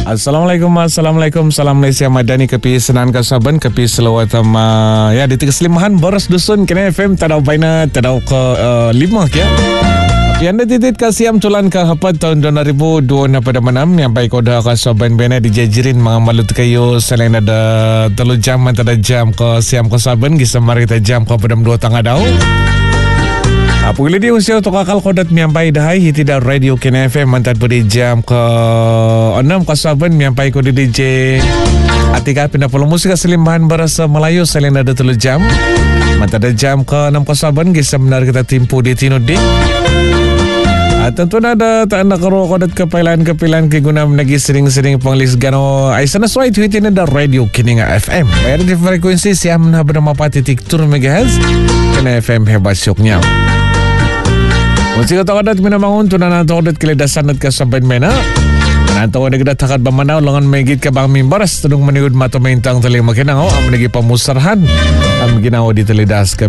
Assalamualaikum. Salam Malaysia Madani kepi Senan Kasaban kepi selawatan ya di tiga selimahan boros dusun kena FM tadau baina tadau ke 5 ya. Api anda titit kasih tulan ke hapat tahun 2026 pada manam yang baik koda Kasaban bena dijajirin mengamal kayu selain ada telu jam antara jam ke siam Kasaban kisah mari kita jam ke pada 2 tangga dau. Apabila dia usia untuk akal kodat miampai dahai tidak radio Kena FM mantat pada jam ke 6 Kasaban miampai kode DJ Atika pindah pulau musik selimbahan berasa Melayu selain ada 3 jam mantat ada jam ke 6 Kasaban kisah benar kita timpu di Tinuding. Tentu ada tak nak karo kodat kepilan keguna menagi sering-sering panglis gano aisana suai tweetin ada radio Kena FM bayar di frekuensi siam na bernama 4.7 MHz Kena FM hebat syuknya. Musik atau adat minamangun tunan atau adat keledasan at kasabayan mena. Menantau ada kita takat bamanaw langan megit ka bang mimbaras tunong maniud mato maintang taling makinangaw ang manigi pamusarhan ang ginawa di teledas ka